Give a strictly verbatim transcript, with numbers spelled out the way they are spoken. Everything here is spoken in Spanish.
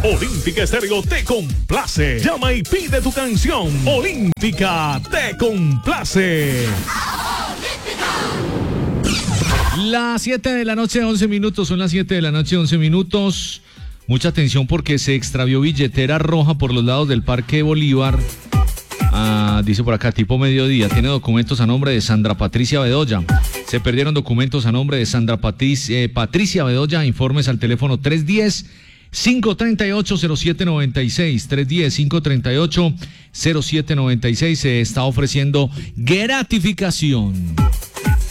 Olímpica Estéreo te complace. Llama y pide tu canción. Olímpica te complace. Las siete de la noche, once minutos. Son las siete de la noche, once minutos. Mucha atención porque se extravió billetera roja por los lados del Parque Bolívar. Ah, dice por acá, tipo mediodía. Tiene documentos a nombre de Sandra Patricia Bedoya. Se perdieron documentos a nombre de Sandra Patricia, eh, Patricia Bedoya. Informes al teléfono tres uno cero, cinco tres ocho, cero siete nueve seis. tres uno cero, cinco tres ocho, cero siete nueve seis. Se está ofreciendo gratificación.